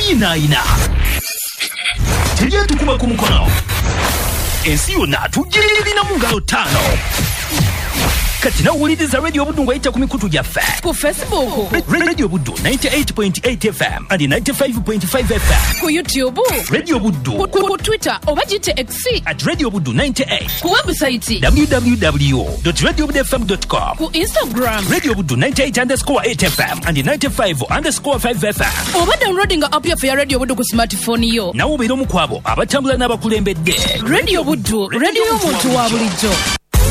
tuyinaayina teryetukuma ku mukono ensi yonna tugirina mu ngalo 5 kati nawuliriza Radio Buddu ng'ayita ku mikutu gyaffe ku Facebook Radio Buddu 98.8 FM and 95.5 FM ku YouTube Radio Buddu ku Twitter oba gite X at Radio Buddu 98 ku website www.radiobuddufm.com ku Instagram Radio Buddu 98_8 FM and 95_5 FM oba downloading app ya Radio Buddu ku smartphone yo nawo beera omu kwabo abatambula n'abakulembedde Radio Buddu radio y'omuntu wa bulijjo.